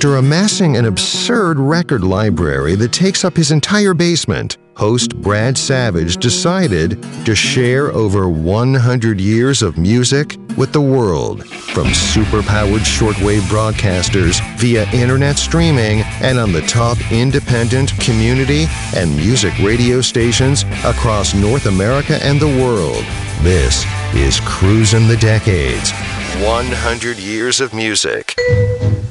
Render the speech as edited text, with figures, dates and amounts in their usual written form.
After amassing an absurd record library that takes up his entire basement, host Brad Savage decided to share over 100 years of music with the world, from super-powered shortwave broadcasters via internet streaming and on the top independent, community, and music radio stations across North America and the world. This is Cruisin' the Decades. 100 years of music.